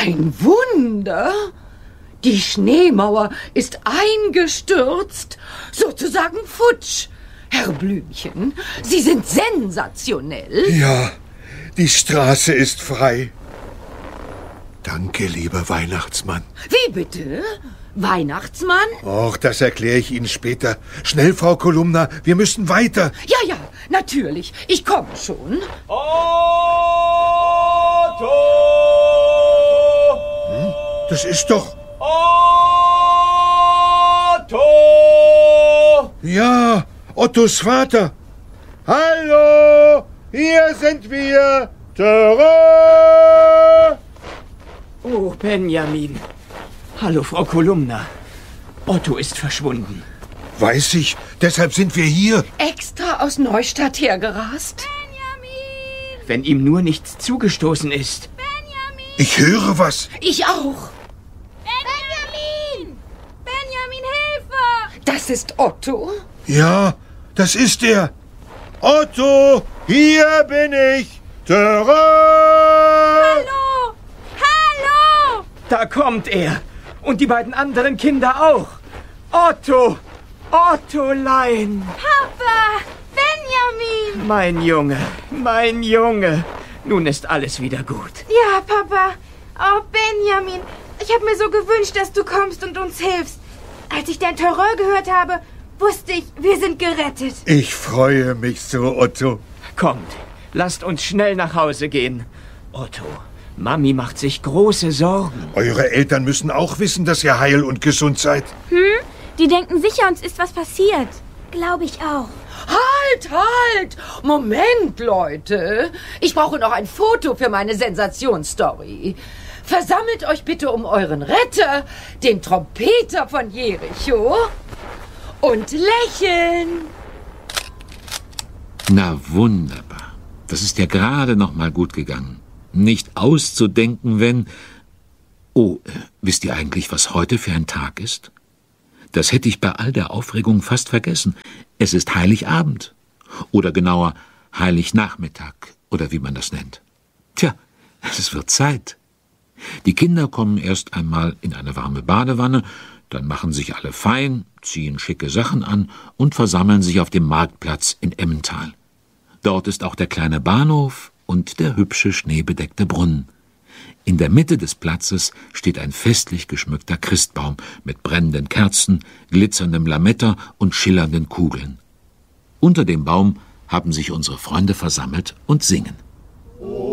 Ein Wunder! Die Schneemauer ist eingestürzt, sozusagen futsch. Herr Blümchen, Sie sind sensationell. Ja, die Straße ist frei. Danke, lieber Weihnachtsmann. Wie bitte? Weihnachtsmann? Och, das erkläre ich Ihnen später. Schnell, Frau Kolumna, wir müssen weiter. Ja, ja, natürlich. Ich komme schon. Otto! Das ist doch... Otto! Ja, Ottos Vater. Hallo, hier sind wir. Tere! Oh, Benjamin. Hallo, Frau Kolumna. Otto ist verschwunden. Weiß ich, deshalb sind wir hier. Extra aus Neustadt hergerast? Benjamin! Wenn ihm nur nichts zugestoßen ist. Benjamin! Ich höre was. Ich auch. Benjamin! Benjamin, Hilfe! Das ist Otto. Ja, das ist er. Otto, hier bin ich. Tere! Hallo! Hallo! Da kommt er. Und die beiden anderen Kinder auch. Otto! Ottolein! Papa! Benjamin! Mein Junge, mein Junge. Nun ist alles wieder gut. Ja, Papa. Oh, Benjamin. Ich habe mir so gewünscht, dass du kommst und uns hilfst. Als ich dein Terror gehört habe, wusste ich, wir sind gerettet. Ich freue mich so, Otto. Kommt, lasst uns schnell nach Hause gehen. Otto, Mami macht sich große Sorgen. Eure Eltern müssen auch wissen, dass ihr heil und gesund seid. Die denken sicher, uns ist was passiert. Glaube ich auch. Halt! Moment, Leute. Ich brauche noch ein Foto für meine Sensationsstory. Versammelt euch bitte um euren Retter, den Trompeter von Jericho. Und lächeln. Na wunderbar. Das ist ja gerade noch mal gut gegangen. Nicht auszudenken, wenn... Oh, wisst ihr eigentlich, was heute für ein Tag ist? Das hätte ich bei all der Aufregung fast vergessen. Es ist Heiligabend. Oder genauer, Heilignachmittag, oder wie man das nennt. Tja, es wird Zeit. Die Kinder kommen erst einmal in eine warme Badewanne, dann machen sich alle fein, ziehen schicke Sachen an und versammeln sich auf dem Marktplatz in Emmental. Dort ist auch der kleine Bahnhof und der hübsche schneebedeckte Brunnen. In der Mitte des Platzes steht ein festlich geschmückter Christbaum mit brennenden Kerzen, glitzerndem Lametta und schillernden Kugeln. Unter dem Baum haben sich unsere Freunde versammelt und singen.